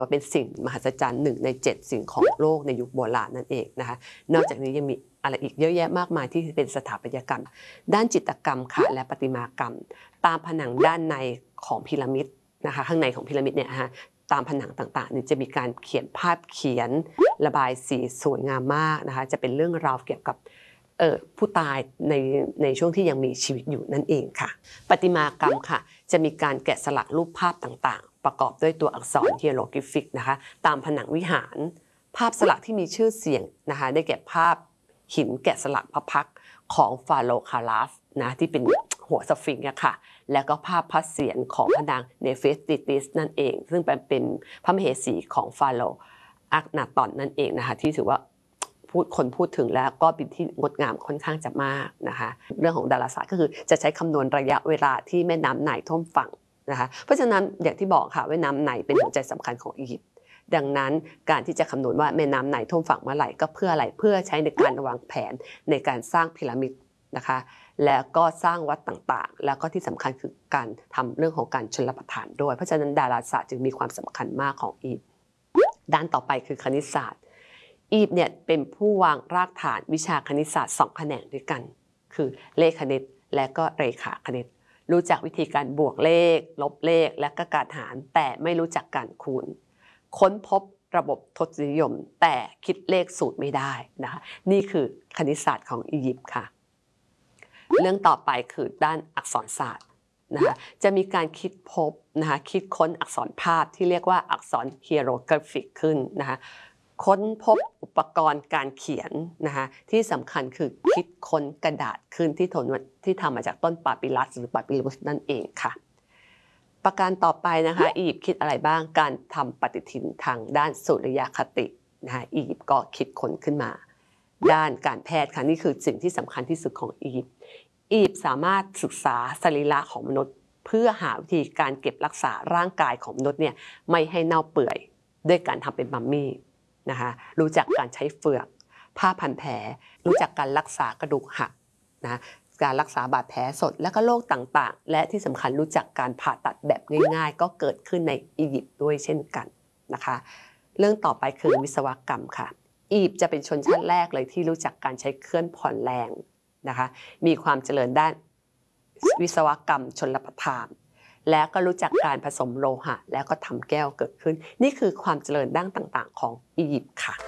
ว่าเป็นสิ่งมหัศจรรย์1 ใน 7สิ่งของโลกในยุคโบราณนั่นเองนะคะนอกจากนี้ยังมีอะไรอีกเยอะแยะมากมายที่เป็นสถาปัตยกรรมด้านจิตรกรรมค่ะและประติมากรรมตามผนังด้านในของพีระมิดนะคะข้างในของพีระมิดเนี่ยนะคะตามผนังต่างๆนี่จะมีการเขียนภาพเขียนระบายสีสวยงามมากนะคะจะเป็นเรื่องราวเกี่ยวกับผู้ตายในช่วงที่ยังมีชีวิตอยู่นั่นเองค่ะประติมากรรมค่ะจะมีการแกะสลักรูปภาพต่างๆประกอบด้วยตัวอักษรเฮียโรกริฟิกนะคะตามผนังวิหารภาพสลักที่มีชื่อเสียงนะคะได้แก่ภาพหินแกะสลักพระพักตร์ของฟาโรห์คาราฟนะที่เป็นหัวสฟิงค์ค่ะแล้วก็ภาพพระเศียรของพระนางเนเฟสติติสนั่นเองซึ่งเป็นพระมเหสีของฟาโรห์อักนาตอนนั่นเองนะคะที่ถือว่าคนพูดถึงแล้วก็เป็นที่งดงามค่อนข้างจะมากนะคะเรื่องของดาราศาสตร์ก็คือจะใช้คำนวณระยะเวลาที่แม่น้ำไนล์ท่วมฝั่งนะคะเพราะฉะนั้นอย่างที่บอกค่ะแม่น้ำไนล์เป็นหัวใจสำคัญของอียิปต์ดังนั้นการที่จะคำนวณว่าแม่น้ำไนล์ท่วมฝั่งเมื่อไหร่ก็เพื่ออะไรเพื่อใช้ในการวางแผนในการสร้างพีระมิดนะคะแล้วก็สร้างวัดต่างๆแล้วก็ที่สำคัญคือการทำเรื่องของการชลประทานด้วยเพราะฉะนั้นดาราศาสตร์จึงมีความสำคัญมากของอียิปต์ด้านต่อไปคือคณิตศาสตร์อียิปต์เนี่ยเป็นผู้วางรากฐานวิชาคณิตศาสตร์2แขนงด้วยกันคือเลขคณิตและก็เรขาคณิตรู้จักวิธีการบวกเลขลบเลขและก็การหารแต่ไม่รู้จักการคูณค้นพบระบบทศนิยมแต่คิดเลขสูตรไม่ได้นะคะนี่คือคณิตศาสตร์ของอียิปต์ค่ะเรื่องต่อไปคือด้านอักษรศาสตร์นะคะจะมีการคิดพบนะคะคิดค้นอักษรภาพที่เรียกว่าอักษรเฮียโรกริฟิกขึ้นนะคะค้นพบอุปกรณ์การเขียนนะคะที่สำคัญคือคิดค้นกระดาษขึ้นที่ทำมาจากต้นปาปิลัสหรือปาปิลุสนั่นเองค่ะประการต่อไปนะคะอียิปต์คิดอะไรบ้างการทำปฏิทินทางด้านสุริยคตินะคะอียิปต์ก็คิดค้นขึ้นมาด้านการแพทย์ค่ะนี่คือสิ่งที่สำคัญที่สุดของอียิปต์สามารถศึกษาสรีระของมนุษย์เพื่อหาวิธีการเก็บรักษาร่างกายของมนุษย์เนี่ยไม่ให้เน่าเปื่อยด้วยการทำเป็นมัมมี่นะคะรู้จักการใช้เฟือกผ้าพันแผลรู้จักการรักษากระดูกหักนะการรักษาบาดแผลสดและก็โรคต่างๆและที่สำคัญรู้จักการผ่าตัดแบบง่ายๆก็เกิดขึ้นในอียิปต์ด้วยเช่นกันนะคะเรื่องต่อไปคือวิศวกรรมค่ะอียิปต์จะเป็นชนชาติแรกเลยที่รู้จักการใช้เครื่องผ่อนแรงนะคะมีความเจริญด้านวิศวกรรมชลประทานและก็รู้จักการผสมโลหะแล้วก็ทำแก้วเกิดขึ้นนี่คือความเจริญด้านต่างๆของอียิปต์ค่ะ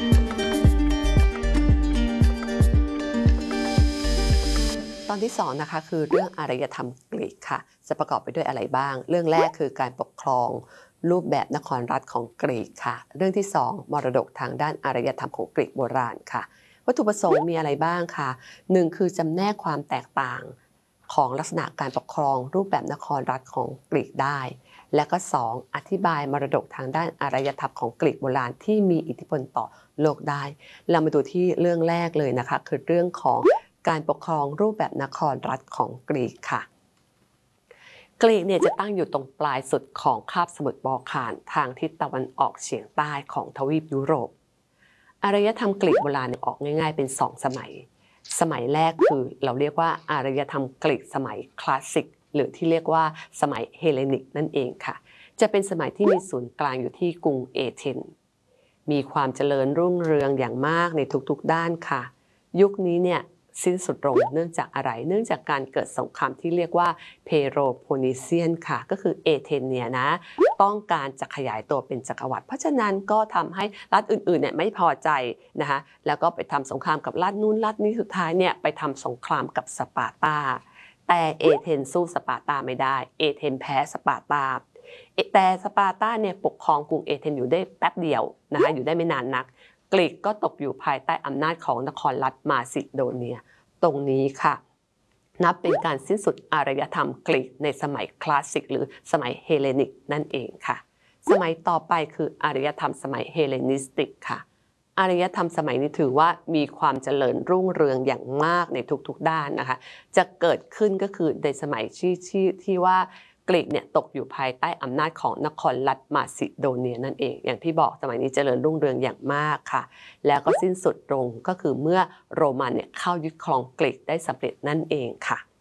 ตอนที่2นะคะคือเรื่องอารยธรรมกรีกค่ะจะประกอบไปด้วยอะไรบ้างเรื่องแรกคือการปกครองรูปแบบนครรัฐของกรีกค่ะเรื่องที่2มรดกทางด้านอารยธรรมของกรีกโบราณค่ะวัตถุประสงค์มีอะไรบ้างค่ะ1คือจำแนกความแตกต่างของลักษณะการปกครองรูปแบบนครรัฐของกรีกได้และก็2อธิบายมรดกทางด้านอารยธรรมของกรีกโบราณที่มีอิทธิพลต่อโลกได้เรามาดูที่เรื่องแรกเลยนะคะคือเรื่องของการปกครองรูปแบบนครรัฐของกรีกค่ะกรีกเนี่ยจะตั้งอยู่ตรงปลายสุดของคาบสมุทรบอลข่านทางทิศตะวันออกเฉียงใต้ของทวีปยุโรปอารยธรรมกรีกโบราณออกง่ายๆเป็น2สมัยแรกคือเราเรียกว่าอารยธรรมกรีกสมัยคลาสสิกหรือที่เรียกว่าสมัยเฮเลนิกนั่นเองค่ะจะเป็นสมัยที่มีศูนย์กลางอยู่ที่กรุงเอเธนมีความเจริญรุ่งเรืองอย่างมากในทุกๆด้านค่ะยุคนี้เนี่ยสิ้นสุดลงเนื่องจากอะไรเนื่องจากการเกิดสงครามที่เรียกว่าเพโลโพนีเซียนค่ะก็คือเอเธนเนี่ยนะต้องการจะขยายตัวเป็นจักรวรรดิเพราะฉะนั้นก็ทำให้รัฐอื่นๆเนี่ยไม่พอใจนะคะแล้วก็ไปทำสงครามกับรัฐนู้นรัฐนี้สุดท้ายเนี่ยไปทำสงครามกับสปาร์ตาแต่เอเธนสู้สปาร์ตาไม่ได้เอเธนแพ้สปาร์ตาแต่สปาร์ตาเนี่ยปกครองกรุงเอเธนอยู่ได้แป๊บเดียวนะคะอยู่ได้ไม่นานนักกรีกก็ตกอยู่ภายใต้อำนาจของนครรัฐมาซิโดเนียตรงนี้ค่ะนับเป็นการสิ้นสุดอารยธรรมกรีกในสมัยคลาสสิกหรือสมัยเฮเลนิกนั่นเองค่ะสมัยต่อไปคืออารยธรรมสมัยเฮเลนิสติกค่ะอารยธรรมสมัยนี้ถือว่ามีความเจริญรุ่งเรืองอย่างมากในทุกๆด้านนะคะจะเกิดขึ้นก็คือในสมัยที่ว่ากรีกเนี่ยตกอยู่ภายใต้อำนาจของนครรัฐมาซิโดเนียนั่นเองอย่างที่บอกสมัยนี้เจริญรุ่งเรืองอย่างมากค่ะแล้วก็สิ้นสุดลงก็คือเมื่อโรมันเนี่ยเข้ายึดครองกรีกได้สำเร็จนั่นเองค่ะ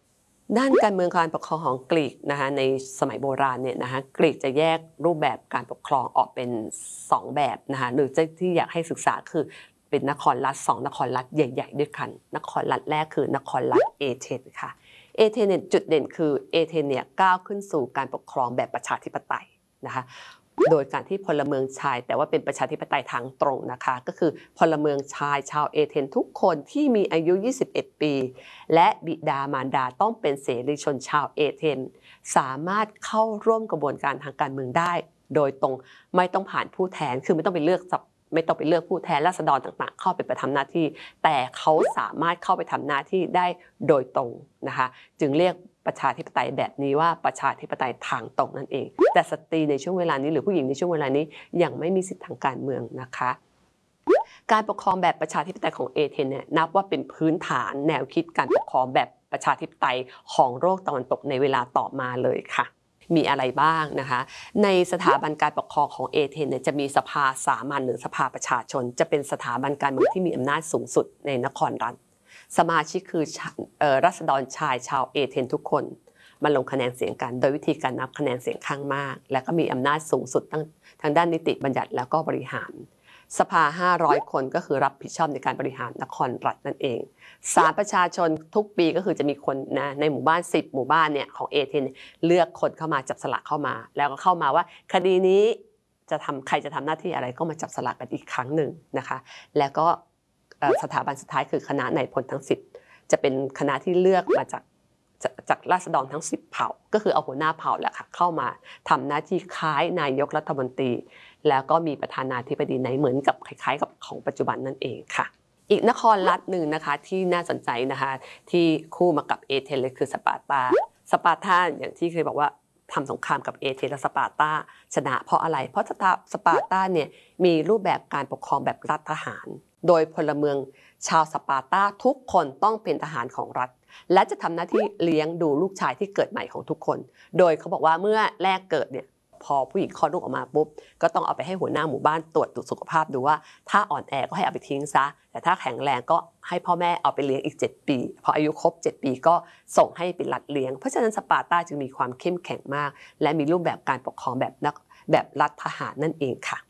ด้านการเมืองการปกครองของกรีกนะคะในสมัยโบราณเนี่ยนะคะกรีกจะแยกรูปแบบการปกครองออกเป็น2แบบนะคะหรือที่อยากให้ศึกษาคือเป็นนครรัฐ2นครรัฐใหญ่ๆด้วยกันนครรัฐแรกคือนครรัฐเอเธนค่ะเอเธนเนี่ยจุดเด่นคือเอเธนเนี่ยก้าวขึ้นสู่การปกครองแบบประชาธิปไตยนะคะโดยการที่พลเมืองชายแต่ว่าเป็นประชาธิปไตยทางตรงนะคะก็คือพลเมืองชายชาวเอเธนทุกคนที่มีอายุ21 ปีและบิดามารดาต้องเป็นเสรีชนชาวเอเธนสามารถเข้าร่วมกระบวนการทางการเมืองได้โดยตรงไม่ต้องผ่านผู้แทนคือไม่ต้องไปเลือกผู้แทนราษฎรต่างๆเข้าไปทำหน้าที่แต่เขาสามารถเข้าไปทำหน้าที่ได้โดยตรงนะคะจึงเรียกประชาธิปไตยแบบนี้ว่าประชาธิปไตยทางตรงนั่นเองแต่สตรีในช่วงเวลานี้หรือผู้หญิงในช่วงเวลานี้ยังไม่มีสิทธิทางการเมืองนะคะการปกครองแบบประชาธิปไตยของเอเธนเนี่ยนับว่าเป็นพื้นฐานแนวคิดการปกครองแบบประชาธิปไตยของโลกตะวันตกในเวลาต่อมาเลยค่ะมีอะไรบ้างนะคะในสถาบันการปกครองของเอเธนเนี่ยจะมีสภาสามัญหรือสภาประชาชนจะเป็นสถาบันการเมืองที่มีอำนาจสูงสุดในนครรัฐสมาชิกคือราษฎรชายชาวเอเธนทุกคนมาลงคะแนนเสียงกันโดยวิธีการนับคะแนนเสียงข้างมากและก็มีอำนาจสูงสุดทางด้านนิติบัญญัติแล้วก็บริหารสภา500 คนก็คือรับผิดชอบในการบริหารนครรัฐนั่นเองศาลประชาชนทุกปีก็คือจะมีคนนะในหมู่บ้าน10 หมู่บ้านเนี่ยของเอเธนเลือกคนเข้ามาจับสลากเข้ามาแล้วก็เข้ามาว่าคดีนี้ใครจะทำหน้าที่อะไรก็มาจับสลากกันอีกครั้งหนึ่งนะคะแล้วก็สถาบันสุดท้ายคือคณะนายพลทั้ง10จะเป็นคณะที่เลือกมาจากราษฎรทั้ง10 เผ่าก็คือเอาหัวหน้าเผ่าแหละค่ะเข้ามาทำหน้าที่คล้ายนายกรัฐมนตรีแล้วก็มีประธานาธิบดีในเหมือนกับคล้ายๆกับของปัจจุบันนั่นเองค่ะอีกนครรัฐหนึ่งนะคะที่น่าสนใจนะคะที่คู่มากับเอเธนเลยคือสปาร์ตาอย่างที่เคยบอกว่าทำสงครามกับเอเธนและสปาร์ตาชนะเพราะอะไรเพราะสปาร์ตาเนี่ยมีรูปแบบการปกครองแบบรัฐทหารโดยพลเมืองชาวสปาร์ตาทุกคนต้องเป็นทหารของรัฐและจะทำหน้าที่เลี้ยงดูลูกชายที่เกิดใหม่ของทุกคนโดยเขาบอกว่าเมื่อแรกเกิดเนี่ยพอผู้หญิงคลอดลูกออกมาปุ๊บก็ต้องเอาไปให้หัวหน้าหมู่บ้านตรวจสุขภาพดูว่าถ้าอ่อนแอก็ให้เอาไปทิ้งซะแต่ถ้าแข็งแรงก็ให้พ่อแม่เอาไปเลี้ยงอีก7 ปีพออายุครบ7 ปีก็ส่งให้เป็นรัฐเลี้ยงเพราะฉะนั้นสปาร์ตาจึงมีความเข้มแข็งมากและมีรูปแบบการปกครองแบบรัฐทหารนั่นเองค่ะ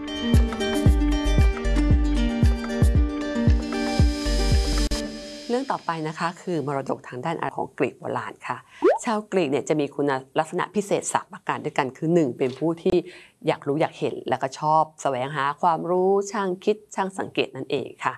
เรื่องต่อไปนะคะคือมรดกทางด้านอาหารของกรีกโบราณค่ะชาวกรีกเนี่ยจะมีคุณลักษณะพิเศษ3 ประการด้วยกันคือ1เป็นผู้ที่อยากรู้อยากเห็นแล้วก็ชอบแสวงหาความรู้ช่างคิดช่างสังเกตนั่นเองค่ะ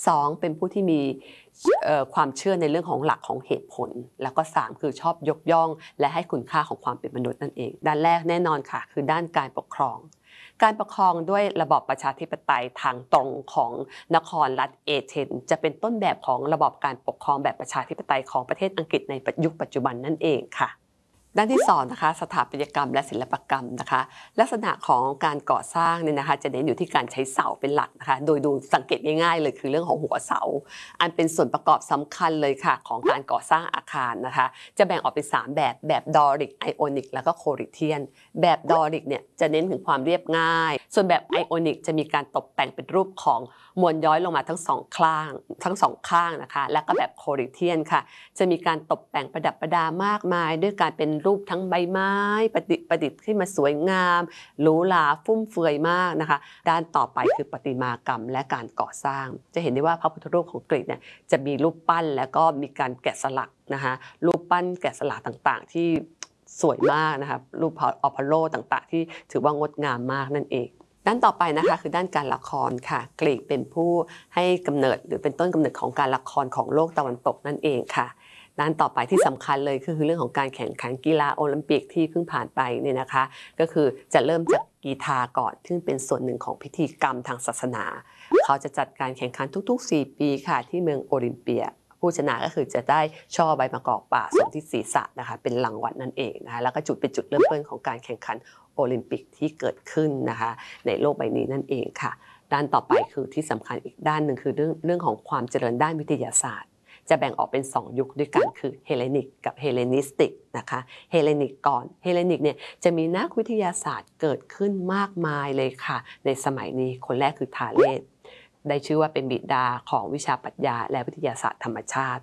2เป็นผู้ที่มีความเชื่อในเรื่องของหลักของเหตุผลแล้วก็3คือชอบยกย่องและให้คุณค่าของความเป็นมนุษย์นั่นเองด้านแรกแน่นอนค่ะคือด้านการปกครองด้วยระบอบประชาธิปไตยทางตรงของนครรัฐเอเธนจะเป็นต้นแบบของระบอบการปกครองแบบประชาธิปไตยของประเทศอังกฤษในยุคปัจจุบันนั่นเองค่ะด้านที่2นะคะสถาปัตยกรรมและศิลปกรรมนะคะลักษณะของการก่อสร้างเนี่ยนะคะจะเน้นอยู่ที่การใช้เสาเป็นหลักนะคะโดยดูสังเกตง่ายๆเลยคือเรื่องของหัวเสาอันเป็นส่วนประกอบสำคัญเลยค่ะของการก่อสร้างอาคารนะคะจะแบ่งออกเป็น3แบบดอริกไอออนิกแล้วก็โคริเทียนแบบดอริกเนี่ยจะเน้นถึงความเรียบง่ายส่วนแบบไอออนิกจะมีการตกแต่งเป็นรูปของมวลย้อยลงมาทั้งสองข้างนะคะแล้วก็แบบโคริเทียนค่ะจะมีการตกแต่งประดับประดามากมายด้วยการเป็นรูปทั้งใบไม้ประดิษฐ์ขึ้นมาสวยงามหรูหราฟุ่มเฟือยมากนะคะด้านต่อไปคือประติมากรรมและการก่อสร้างจะเห็นได้ว่าพระพุทธรูปของกรีกเนี่ยจะมีรูปปั้นแล้วก็มีการแกะสลักนะคะรูปปั้นแกะสลักต่างๆที่สวยมากนะคะรูปอพอลโลต่างๆที่ถือว่างดงามมากนั่นเองด้านต่อไปนะคะคือด้านการละครค่ะกรีกเป็นผู้ให้กำเนิดหรือเป็นต้นกำเนิดของการละครของโลกตะวันตกนั่นเองค่ะด้านต่อไปที่สำคัญเลยคือเรื่องของการแข่งขันกีฬาโอลิมปิกที่เพิ่งผ่านไปเนี่ยนะคะก็คือจะเริ่มจากกีฬาก่อนซึ่งเป็นส่วนหนึ่งของพิธีกรรมทางศาสนาเขาจะจัดการแข่งขันทุกๆ4 ปีค่ะที่เมืองโอลิมเปียผู้ชนะก็คือจะได้ช่อใบมะกอกป่าสวมที่ศีรษะนะคะเป็นรางวัลนั่นเองนะคะแล้วก็เป็นจุดเริ่มต้นของการแข่งขันโอลิมปิกที่เกิดขึ้นนะคะในโลกใบนี้นั่นเองค่ะด้านต่อไปคือที่สำคัญอีกด้านหนึ่งคือเรื่องของความเจริญด้านวิทยาศาสตร์จะแบ่งออกเป็น2 ยุคด้วยกันคือเฮเลนิกกับเฮเลนิสติกนะคะเฮเลนิกก่อนเฮเลนิกเนี่ยจะมีนักวิทยาศาสตร์เกิดขึ้นมากมายเลยค่ะในสมัยนี้คนแรกคือทาเลสได้ชื่อว่าเป็นบิดาของวิชาปรัชญาและวิทยาศาสตร์ธรรมชาติ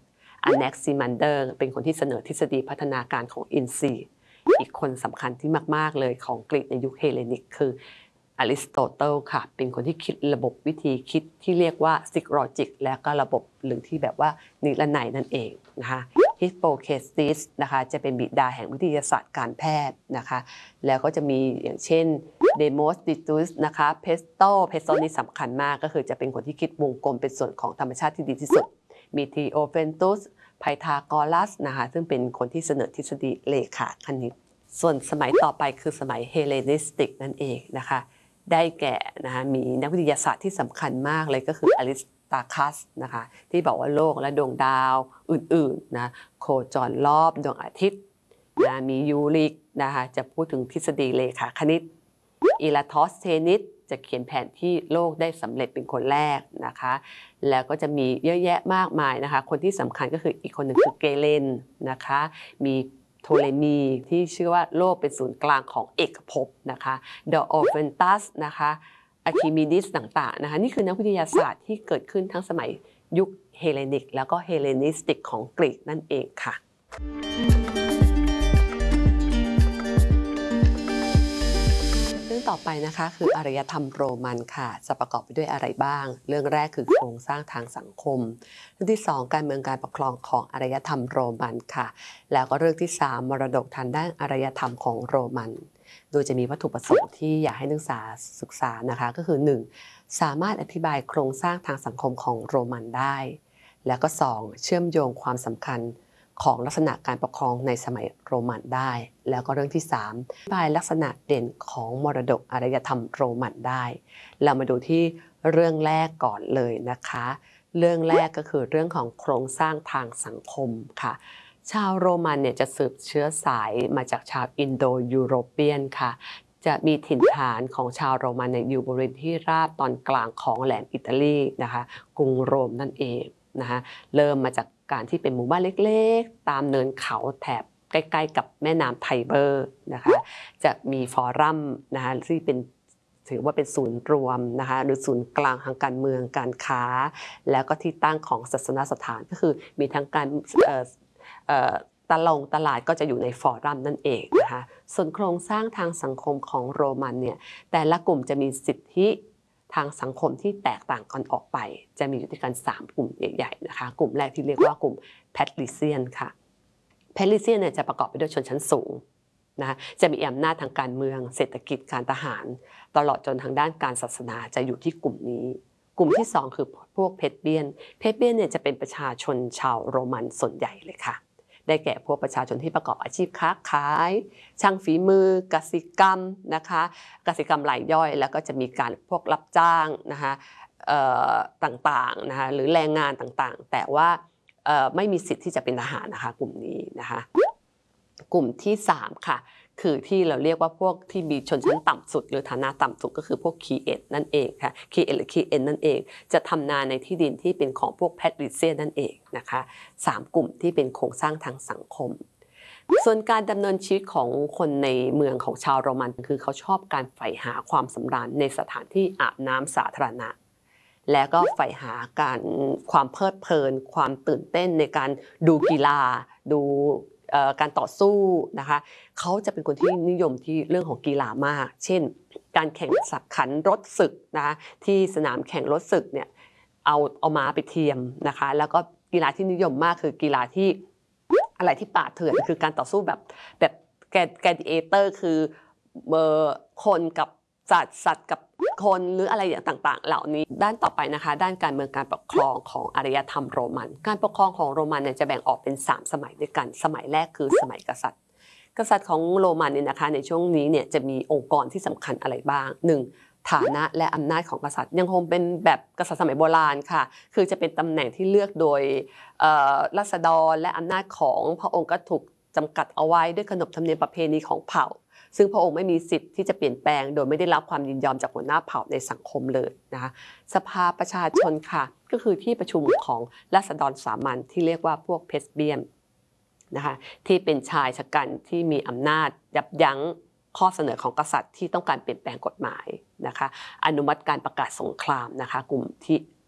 อแน็กซิมันเดอร์เป็นคนที่เสนอทฤษฎีพัฒนาการของอินทรีย์อีกคนสำคัญที่มากๆเลยของกรีกในยุคเฮเลนิกคืออริสโตเติลค่ะเป็นคนที่คิดระบบวิธีคิดที่เรียกว่าซิกลอจิกและก็ระบบหรือที่แบบว่านิรนัยนั่นเองนะคะฮิปโปเคสติสนะคะจะเป็นบิดาแห่งวิทยาศาสตร์การแพทย์นะคะแล้วก็จะมีอย่างเช่นเดโมสติตุสนะคะเพสโตนี่สำคัญมากก็คือจะเป็นคนที่คิดวงกลมเป็นส่วนของธรรมชาติที่ดีที่สุดมีทีโอเฟนตุสไพทากอรัสนะคะซึ่งเป็นคนที่เสนอทฤษฎีเลขาคณิตส่วนสมัยต่อไปคือสมัยเฮเลนิสติกนั่นเองนะคะได้แก่นะคะมีนักวิทยาศาสตร์ที่สำคัญมากเลยก็คืออริสตาคัสนะคะที่บอกว่าโลกและดวงดาวอื่นๆนะโคจรรอบดวงอาทิตย์นะมียูริกนะคะจะพูดถึงทฤษฎีเลขาคณิตอีราโทสเทนิสจะเขียนแผนที่โลกได้สำเร็จเป็นคนแรกนะคะแล้วก็จะมีเยอะแยะมากมายนะคะคนที่สำคัญก็คืออีกคนหนึ่งคือเกเลนนะคะมีโทเลมีที่เชื่อว่าโลกเป็นศูนย์กลางของเอกภพนะคะเดออเฟนตัสนะคะอะคิมิดิสต่างๆนะคะนี่คือนักวิทยาศาสตร์ที่เกิดขึ้นทั้งสมัยยุคเฮเลนิกแล้วก็เฮเลนิสติกของกรีกนั่นเองค่ะต่อไปนะคะคืออารยธรรมโรมันค่ะจะประกอบไปด้วยอะไรบ้างเรื่องแรกคือโครงสร้างทางสังคมเรื่องที่2การเมืองการปกครองของอารยธรรมโรมันค่ะแล้วก็เรื่องที่3มรดกทางด้านอารยธรรมของโรมันโดยจะมีวัตถุประสงค์ที่อยากให้นักศึกษานะคะก็คือ 1. สามารถอธิบายโครงสร้างทางสังคมของโรมันได้แล้วก็ 2. เชื่อมโยงความสำคัญของลักษณะการปกครองในสมัยโรมันได้แล้วก็เรื่องที่3อธิบายลักษณะเด่นของมรดกอารยธรรมโรมันได้เรามาดูที่เรื่องแรกก่อนเลยนะคะเรื่องแรกก็คือเรื่องของโครงสร้างทางสังคมค่ะชาวโรมันเนี่ยจะสืบเชื้อสายมาจากชาวอินโดยูโรเปียนค่ะจะมีถิ่นฐานของชาวโรมันอยู่บริเวณที่ราบตอนกลางของแหลมอิตาลีนะคะกรุงโรมนั่นเองนะคะเริ่มมาจากการที่เป็นหมู่บ้านเล็กๆตามเนินเขาแถบใกล้ๆกับแม่น้ำไทเบอร์นะคะจะมีฟอรัมนะคะที่เป็นถือว่าเป็นศูนย์รวมนะคะหรือศูนย์กลางทางการเมืองการค้าแล้วก็ที่ตั้งของศาสนสถานก็คือมีทั้งการตลาดก็จะอยู่ในฟอรัมนั่นเองนะคะส่วนโครงสร้างทางสังคมของโรมันเนี่ยแต่ละกลุ่มจะมีสิทธิทางสังคมที่แตกต่างกันออกไปจะมีอยู่ด้วยกัน3กลุ่มใหญ่ๆนะคะกลุ่มแรกที่เรียกว่ากลุ่มแพทริเซียนค่ะแพทริเซียนเนี่ยจะประกอบไปด้วยชนชั้นสูงนะจะมีอำนาจทางการเมืองเศรษฐกิจการทหารตลอดจนทางด้านการศาสนาจะอยู่ที่กลุ่มนี้กลุ่มที่2คือพวกเพชเบียนเนี่ยจะเป็นประชาชนชาวโรมันส่วนใหญ่เลยค่ะได้แก่พวกประชาชนที่ประกอบอาชีพค้าขายช่างฝีมือกสิกรรมนะคะกสิกรรมรายย่อยแล้วก็จะมีการพวกรับจ้างนะคะต่างๆนะคะหรือแรงงานต่างๆแต่ว่าไม่มีสิทธิ์ที่จะเป็นทหารนะคะกลุ่มนี้นะคะกลุ่มที่3ค่ะคือที่เราเรียกว่าพวกที่มีชนชั้นต่ำสุดหรือฐานะต่ำสุดก็คือพวกคีเอตนั่นเองค่ะคีเอตหรือคีเอ็นนั่นเองจะทำนาในที่ดินที่เป็นของพวกแพทริเซียนนั่นเองนะคะ3กลุ่มที่เป็นโครงสร้างทางสังคมส่วนการดำเนินชีวิตของคนในเมืองของชาวโรมันคือเขาชอบการใฝ่หาความสำราญในสถานที่อาบน้ำสาธารณะและก็ใฝ่หาความเพลิดเพลินความตื่นเต้นในการดูกีฬาดูการต่อสู้นะคะเขาจะเป็นคนที่นิยมที่เรื่องของกีฬามากเช่นการแข่งขันรถศึกนะคะที่สนามแข่งรถศึกเนี่ยเอาม้าไปเทียมนะคะแล้วก็กีฬาที่นิยมมากคือกีฬาที่อะไรที่ป่าเถื่อนคือการต่อสู้แบบแกดิเอเตอร์คือคนกับสัตว์กับคนหรืออะไรอย่างต่างๆเหล่านี้ด้านต่อไปนะคะด้านการเมืองการปกครองของอารยธรรมโรมันการปกครองของโรมันเนี่ยจะแบ่งออกเป็น3สมัยด้วยกันสมัยแรกคือสมัยกษัตริย์ของโรมันเนี่ยนะคะในช่วงนี้เนี่ยจะมีองค์กรที่สำคัญอะไรบ้าง 1. ฐานะและอำนาจของกษัตริย์ยังคงเป็นแบบกษัตริย์สมัยโบราณค่ะคือจะเป็นตำแหน่งที่เลือกโดยราษฎรและอำนาจของพระองค์ก็ถูกจำกัดเอาไว้ด้วยขนบธรรมเนียมประเพณีของเผ่าซึ่งพระองค์ไม่มีสิทธิ์ที่จะเปลี่ยนแปลงโดยไม่ได้รับความยินยอมจากหัวหน้าเผ่าในสังคมเลยนะคะสภาประชาชนค่ะก็คือที่ประชุมของราษฎรสามัญที่เรียกว่าพวกเพสเบียนนะคะที่เป็นชายชะกันที่มีอำนาจยับยั้งข้อเสนอของกษัตริย์ที่ต้องการเปลี่ยนแปลงกฎหมายนะคะอนุมัติการประกาศสงครามนะคะกลุ่มที่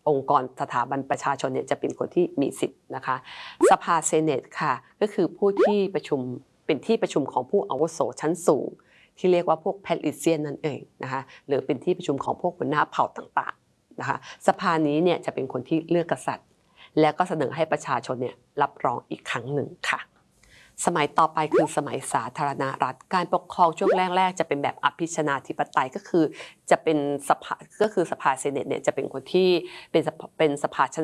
องค์กรสถาบันประชาชนเนี่ยจะเป็นคนที่มีสิทธิ์นะคะสภาเซเนตค่ะก็คือผู้ที่ประชุมเป็นที่ประชุมของผู้อาวุโสชั้นสูงที่เรียกว่าพวกแพทริเซียนนั่นเองนะคะหรือเป็นที่ประชุมของพวกหัวหน้าเผ่าต่างๆนะคะสภานี้เนี่ยจะเป็นคนที่เลือกกษัตริย์และก็เสนอให้ประชาชนเนี่ยรับรองอีกครั้งหนึ่งค่ะสมัยต่อไปคือสมัยสาธารณรัฐการปกครองช่วงแรกๆจะเป็นแบบอภิชนาธิปไตยก็คือจะเป็นสภาเซเนตเนี่ยจะเป็นคนที่เป็นสภาชั้น